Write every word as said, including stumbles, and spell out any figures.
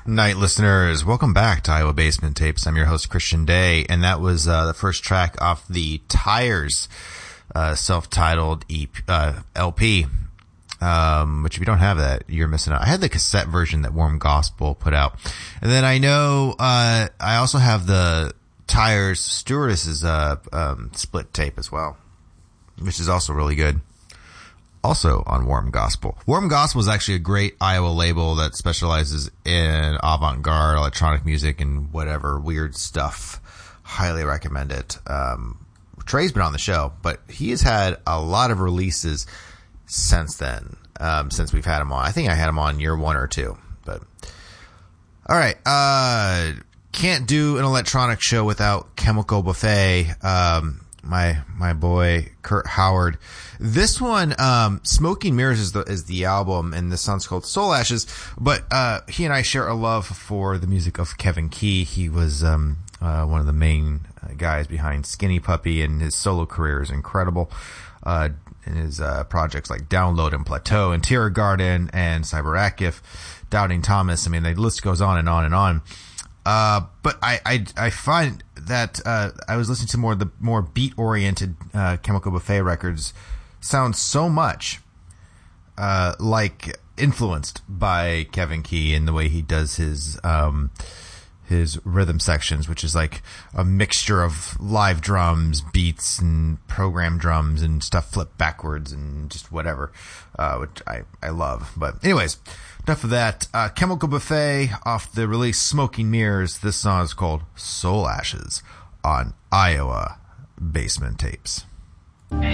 Night listeners, welcome back to Iowa Basement Tapes. I'm your host, Christian Day, and that was uh, the first track off the Tires uh, self-titled E P, uh, L P, um, which if you don't have that, you're missing out. I had the cassette version that Warm Gospel put out. And then I know uh, I also have the Tires Stewardess's uh, um, split tape as well, which is also really good. Also on Warm Gospel. Warm Gospel is actually a great Iowa label that specializes in avant-garde, electronic music, and whatever weird stuff. Highly recommend it. Um, Trey's been on the show, but he has had a lot of releases since then, um, since we've had him on. I think I had him on year one or two. But all right. Uh, can't do an electronic show without Chemical Buffet. Um, my my boy Kurt Howard. This one, um, Smoking Mirrors is the, is the album, and the song's called Soul Ashes, but, uh, he and I share a love for the music of Kevin Key. He was, um, uh, one of the main guys behind Skinny Puppy, and his solo career is incredible. Uh, in his, uh, projects like Download and Plateau and Tear Garden and Cyberakif, Doubting Thomas. I mean, the list goes on and on and on. Uh, but I, I, I find that, uh, I was listening to more, the more beat-oriented, uh, Chemical Buffet records sounds so much, uh, like influenced by Kevin Key in the way he does his, um, his rhythm sections, which is like a mixture of live drums, beats, and program drums and stuff flipped backwards and just whatever, uh, which I, I love. But anyways, enough of that. Uh, Chemical Buffet off the release Smoking Mirrors. This song is called Soul Ashes on Iowa Basement Tapes.